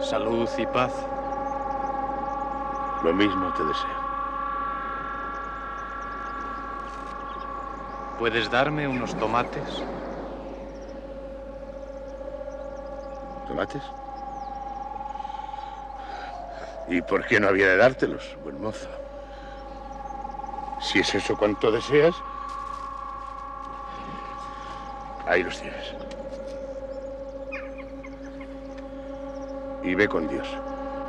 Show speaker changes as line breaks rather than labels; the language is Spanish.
Salud y paz.
Lo mismo te deseo.
¿Puedes darme unos tomates?
¿Tomates? ¿Y por qué no había de dártelos, buen mozo? Si es eso cuanto deseas, ahí los tienes. Y ve con Dios.